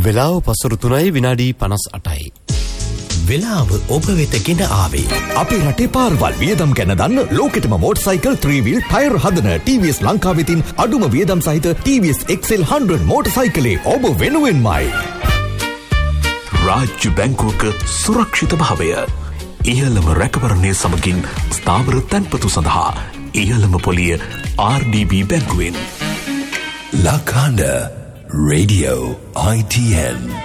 වෙලාව පසුරු 3:58. වෙලාව ඔබ වෙත ගෙන ආවේ අපේ රටේ පාරවල් වියදම් ගැන දන්න ලෝකෙටම මෝටර්සයිකල් 3-wheel ටයර් හදන TVS ලංකාව වෙතින් අඩුම වියදම් සහිත TVS XL 100 මෝටර්සයිකලේ ඔබ වෙනුවෙන්මයි. රාජ්‍ය බැංකුවක සුරක්ෂිත භාවය ඉහළම රැකවරණය සමගින් ස්ථාවර තැන්පතු සඳහා ඉහළම පොලිය RDB බැංකුවෙන්. Lakanda Radio ITN